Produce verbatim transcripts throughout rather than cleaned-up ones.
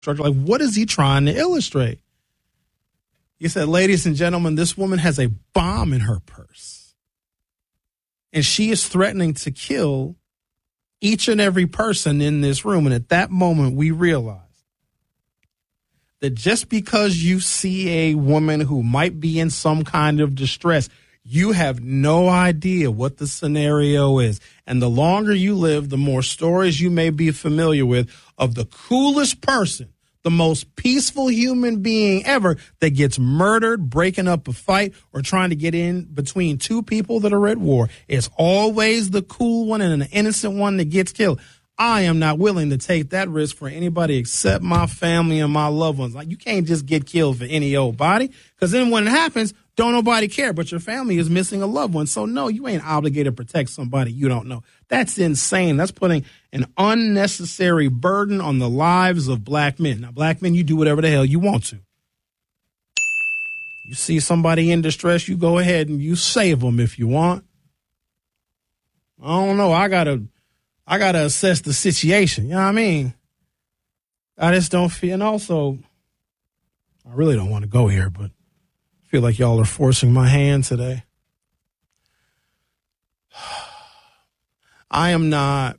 Like, what is he trying to illustrate? He said, ladies and gentlemen, this woman has a bomb in her purse. And she is threatening to kill each and every person in this room. And at that moment, we realized that just because you see a woman who might be in some kind of distress, you have no idea what the scenario is. And the longer you live, the more stories you may be familiar with of the coolest person, the most peaceful human being ever that gets murdered, breaking up a fight, or trying to get in between two people that are at war. It's always the cool one and an innocent one that gets killed. I am not willing to take that risk for anybody except my family and my loved ones. Like, you can't just get killed for any old body, because then when it happens, don't nobody care, but your family is missing a loved one. So, no, you ain't obligated to protect somebody you don't know. That's insane. That's putting an unnecessary burden on the lives of black men. Now, black men, you do whatever the hell you want to. You see somebody in distress, you go ahead and you save them if you want. I don't know. I got to I gotta assess the situation. You know what I mean? I just don't feel, and also, I really don't want to go here, but I feel like y'all are forcing my hand today. I am not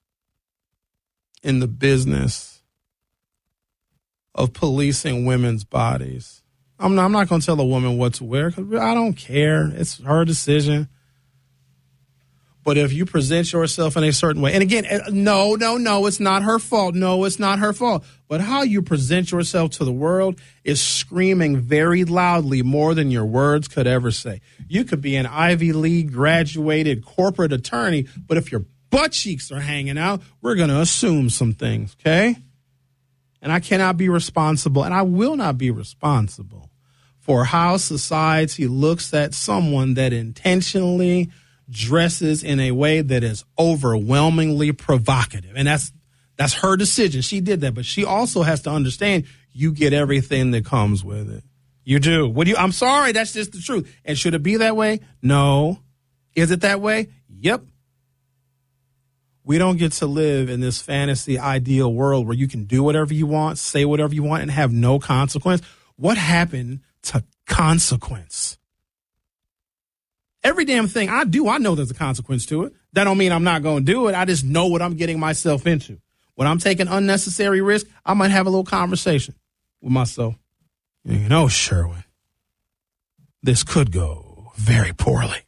in the business of policing women's bodies. I'm not, I'm not going to tell a woman what to wear, because I don't care. It's her decision. But if you present yourself in a certain way, and again, no, no, no, it's not her fault. No, it's not her fault. But how you present yourself to the world is screaming very loudly more than your words could ever say. You could be an Ivy League graduated corporate attorney, but if your butt cheeks are hanging out, we're going to assume some things, okay? And I cannot be responsible, and I will not be responsible for how society looks at someone that intentionally dresses in a way that is overwhelmingly provocative. And that's that's her decision. She did that. But she also has to understand you get everything that comes with it. You do. What do you, I'm sorry, that's just the truth. And should it be that way? No. Is it that way? Yep. We don't get to live in this fantasy ideal world where you can do whatever you want, say whatever you want, and have no consequence. What happened to consequence? Every damn thing I do, I know there's a consequence to it. That don't mean I'm not going to do it. I just know what I'm getting myself into. When I'm taking unnecessary risk, I might have a little conversation with myself. You know, Sherwin, this could go very poorly.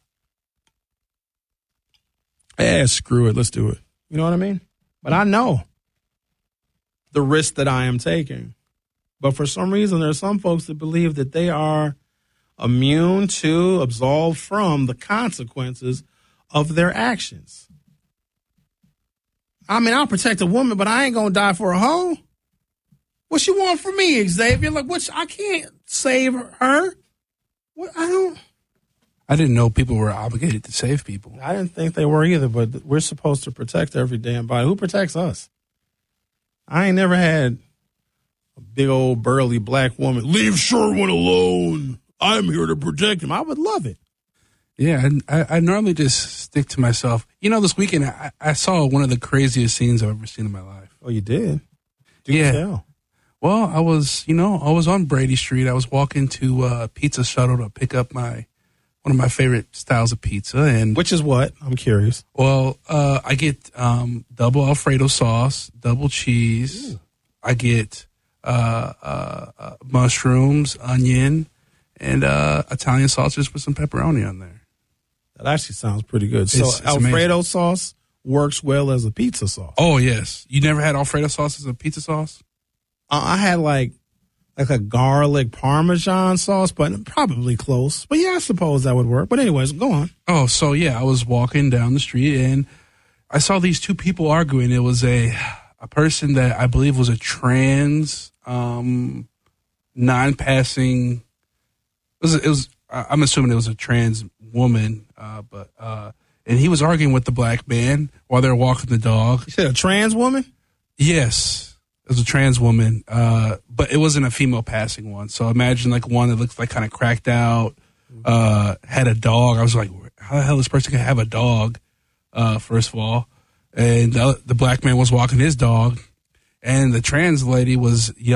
Eh, screw it. Let's do it. You know what I mean? But I know the risk that I am taking. But for some reason, there are some folks that believe that they are immune to, absolved from the consequences of their actions. I mean, I'll protect a woman, but I ain't going to die for a hoe. What you want from me, Xavier? Like, what? I can't save her. What? I don't. I didn't know people were obligated to save people. I didn't think they were either, but we're supposed to protect every damn body. Who protects us? I ain't never had a big old burly black woman, leave Sherwin alone. I'm here to protect him. I would love it. Yeah, I, I normally just stick to myself. You know, this weekend, I, I saw one of the craziest scenes I've ever seen in my life. Oh, you did? Do yeah. tell. Well, I was, you know, I was on Brady Street. I was walking to uh, Pizza Shuttle to pick up my one of my favorite styles of pizza. And which is what? I'm curious. Well, uh, I get um, double Alfredo sauce, double cheese. Ooh. I get uh, uh, uh, mushrooms, onion, and uh, Italian sausage with some pepperoni on there. That actually sounds pretty good. So It's, it's Alfredo amazing. sauce works well as a pizza sauce. Oh, yes. You never had Alfredo sauce as a pizza sauce? Uh, I had like like a garlic Parmesan sauce, but probably close. But yeah, I suppose that would work. But anyways, go on. Oh, so yeah, I was walking down the street and I saw these two people arguing. It was a a person that I believe was a trans, um, non-passing. It was, it was. I'm assuming it was a trans woman, uh, but uh, and he was arguing with the black man while they were walking the dog. You said a trans woman? Yes. It was a trans woman, uh, but it wasn't a female passing one. So imagine like one that looks like kind of cracked out, uh, had a dog. I was like, how the hell this person can have a dog, uh, first of all? And the, the black man was walking his dog, and the trans lady was young.